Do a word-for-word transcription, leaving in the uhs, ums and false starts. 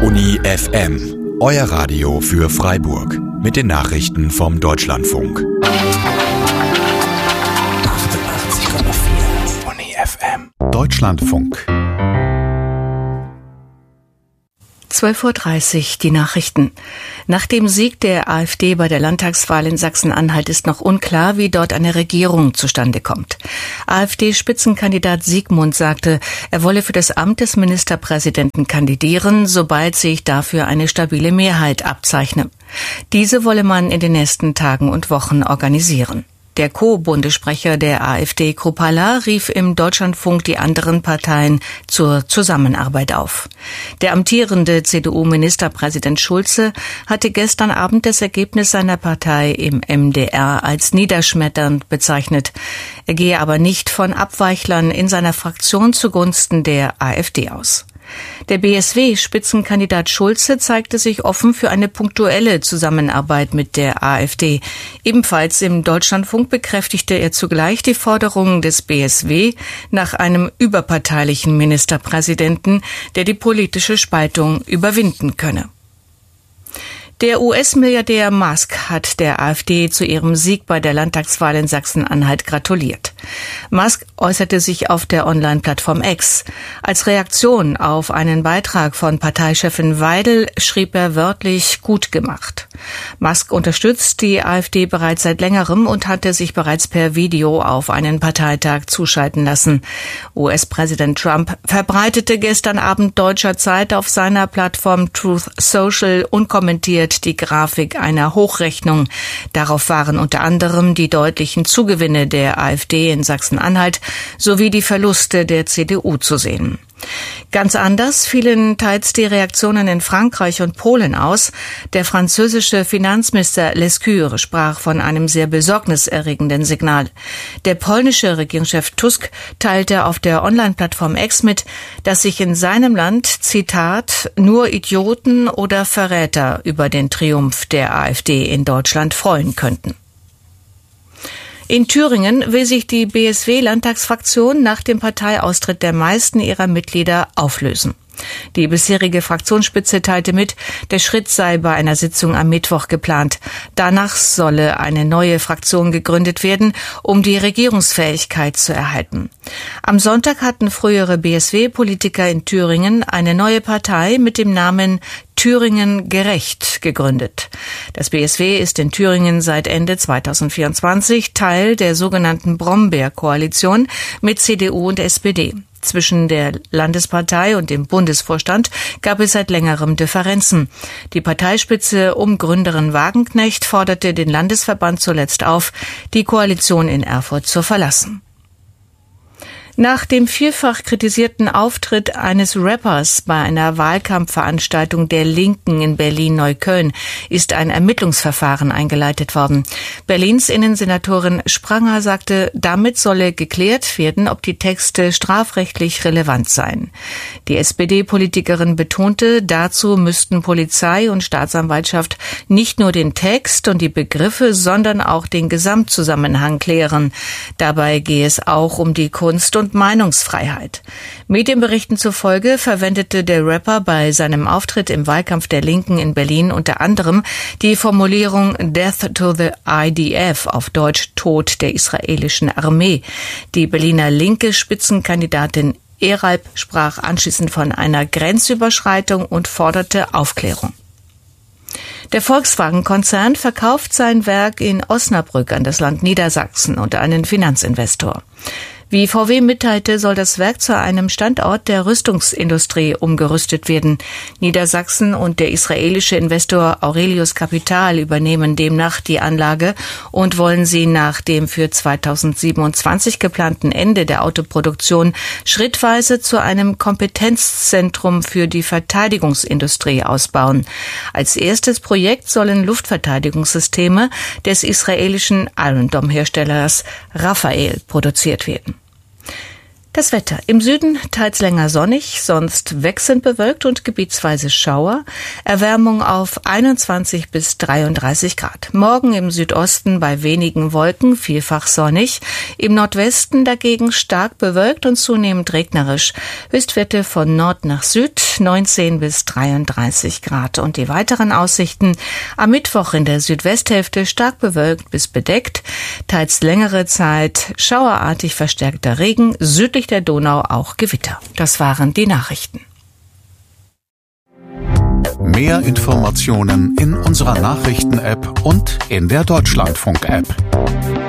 Uni F M, euer Radio für Freiburg. Mit den Nachrichten vom Deutschlandfunk. achtundachtzig Komma vier Uni F M. Deutschlandfunk. zwölf Uhr dreißig, die Nachrichten. Nach dem Sieg der AfD bei der Landtagswahl in Sachsen-Anhalt ist noch unklar, wie dort eine Regierung zustande kommt. AfD-Spitzenkandidat Siegmund sagte, er wolle für das Amt des Ministerpräsidenten kandidieren, sobald sich dafür eine stabile Mehrheit abzeichne. Diese wolle man in den nächsten Tagen und Wochen organisieren. Der Co-Bundessprecher der AfD, Kruppalla, rief im Deutschlandfunk die anderen Parteien zur Zusammenarbeit auf. Der amtierende C D U-Ministerpräsident Schulze hatte gestern Abend das Ergebnis seiner Partei im M D R als niederschmetternd bezeichnet. Er gehe aber nicht von Abweichlern in seiner Fraktion zugunsten der AfD aus. Der B S W-Spitzenkandidat Schulze zeigte sich offen für eine punktuelle Zusammenarbeit mit der AfD. Ebenfalls im Deutschlandfunk bekräftigte er zugleich die Forderungen des B S W nach einem überparteilichen Ministerpräsidenten, der die politische Spaltung überwinden könne. Der U S-Milliardär Musk hat der AfD zu ihrem Sieg bei der Landtagswahl in Sachsen-Anhalt gratuliert. Musk äußerte sich auf der Online-Plattform X. Als Reaktion auf einen Beitrag von Parteichefin Weidel schrieb er wörtlich gut gemacht. Musk unterstützt die AfD bereits seit längerem und hatte sich bereits per Video auf einen Parteitag zuschalten lassen. U S-Präsident Trump verbreitete gestern Abend deutscher Zeit auf seiner Plattform Truth Social unkommentiert die Grafik einer Hochrechnung. Darauf waren unter anderem die deutlichen Zugewinne der AfD in Sachsen-Anhalt sowie die Verluste der C D U zu sehen. Ganz anders fielen teils die Reaktionen in Frankreich und Polen aus. Der französische Finanzminister Lescure sprach von einem sehr besorgniserregenden Signal. Der polnische Regierungschef Tusk teilte auf der Online-Plattform X mit, dass sich in seinem Land, Zitat, nur Idioten oder Verräter über den Triumph der AfD in Deutschland freuen könnten. In Thüringen will sich die B S W-Landtagsfraktion nach dem Parteiaustritt der meisten ihrer Mitglieder auflösen. Die bisherige Fraktionsspitze teilte mit, der Schritt sei bei einer Sitzung am Mittwoch geplant. Danach solle eine neue Fraktion gegründet werden, um die Regierungsfähigkeit zu erhalten. Am Sonntag hatten frühere B S W-Politiker in Thüringen eine neue Partei mit dem Namen Thüringen gerecht gegründet. Das B S W ist in Thüringen seit Ende zweitausendvierundzwanzig Teil der sogenannten Brombeer-Koalition mit C D U und S P D. Zwischen der Landespartei und dem Bundesvorstand gab es seit längerem Differenzen. Die Parteispitze um Gründerin Wagenknecht forderte den Landesverband zuletzt auf, die Koalition in Erfurt zu verlassen. Nach dem vielfach kritisierten Auftritt eines Rappers bei einer Wahlkampfveranstaltung der Linken in Berlin-Neukölln ist ein Ermittlungsverfahren eingeleitet worden. Berlins Innensenatorin Spranger sagte, damit solle geklärt werden, ob die Texte strafrechtlich relevant seien. Die S P D-Politikerin betonte, dazu müssten Polizei und Staatsanwaltschaft nicht nur den Text und die Begriffe, sondern auch den Gesamtzusammenhang klären. Dabei gehe es auch um die Kunst und Meinungsfreiheit. Medienberichten zufolge verwendete der Rapper bei seinem Auftritt im Wahlkampf der Linken in Berlin unter anderem die Formulierung Death to the I D F, auf Deutsch Tod der israelischen Armee. Die Berliner linke Spitzenkandidatin Eralb sprach anschließend von einer Grenzüberschreitung und forderte Aufklärung. Der Volkswagen-Konzern verkauft sein Werk in Osnabrück an das Land Niedersachsen und einen Finanzinvestor. Wie V W mitteilte, soll das Werk zu einem Standort der Rüstungsindustrie umgerüstet werden. Niedersachsen und der israelische Investor Aurelius Capital übernehmen demnach die Anlage und wollen sie nach dem für zweitausendsiebenundzwanzig geplanten Ende der Autoproduktion schrittweise zu einem Kompetenzzentrum für die Verteidigungsindustrie ausbauen. Als erstes Projekt sollen Luftverteidigungssysteme des israelischen Iron Dome-Herstellers Rafael produziert werden. Das Wetter. Im Süden teils länger sonnig, sonst wechselnd bewölkt und gebietsweise Schauer. Erwärmung auf einundzwanzig bis dreiunddreißig Grad. Morgen im Südosten bei wenigen Wolken, vielfach sonnig. Im Nordwesten dagegen stark bewölkt und zunehmend regnerisch. Höchstwerte von Nord nach Süd, neunzehn bis dreiunddreißig Grad. Und die weiteren Aussichten: am Mittwoch in der Südwesthälfte stark bewölkt bis bedeckt. Teils längere Zeit schauerartig verstärkter Regen, südlich der Donau auch Gewitter. Das waren die Nachrichten. Mehr Informationen in unserer Nachrichten-App und in der Deutschlandfunk-App.